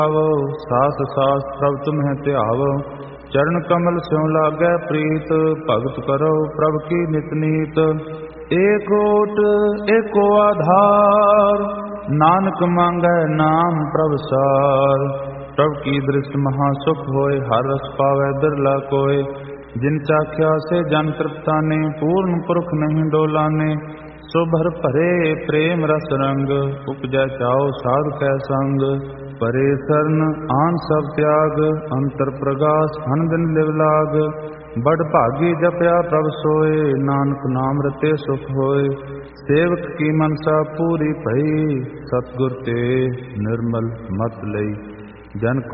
ਸਾਸ ਸਾਸ ਪ੍ਰਭ ਤੁਮਹਿ ਧਿਆਵ। ਚਰਨ ਕਮਲ ਸਿਉ ਲਾਗੈ ਪ੍ਰੀਤ, ਭਗਤ ਕਰੋ ਪ੍ਰਭ ਕੀ ਨਿਤ ਨੀਤ। ਏਕ ਓਟ ਏਕੋ ਆਧਾਰ, ਨਾਨਕ ਮੰਗੈ ਨਾਮ ਪ੍ਰਭ ਸਾਰ। ਪ੍ਰਭ ਕੀ ਦ੍ਰਿਸ਼ਟ ਮਹਾ ਸੁਖ ਹੋਏ, ਹਰ ਰਸ ਪਾਵੈ ਬਿਰਲਾ ਕੋਇ। ਜਿਨ ਚਾਖਿਆ ਸੇ ਜਨ ਤ੍ਰਿਪਤਾਨੇ, ਪੂਰਨ ਪੁਰਖ ਨਹੀਂ ਡੋਲਾਨੇ। ਸੋ ਭਰ ਭਰੇ ਪ੍ਰੇਮ ਰਸ ਰੰਗ, ਉਪਜੈ ਚਾਉ ਸਾਧ ਕੈ ਸੰਗ। ਪਰੇ ਸਰਨ ਆਨ ਸਭ ਤਿਆਗ, ਅੰਤਰ ਪ੍ਰਗਾਸ ਅਨ ਦਿਨ ਲਿਵ ਲਾਗ। ਬੜ ਭਾਗੀ ਜਪਿਆ ਪ੍ਰਭ ਸੋਏ, ਨਾਨਕ ਨਾਮ ਰਤੇ ਸੁਖ ਹੋਏ। ਸੇਵਕ ਕੀ ਮਨਸਾ ਪੂਰੀ ਭਈ, ਸਤਿਗੁਰ ਤੇ ਨਿਰਮਲ ਮਤ ਲਈ। ਜਨ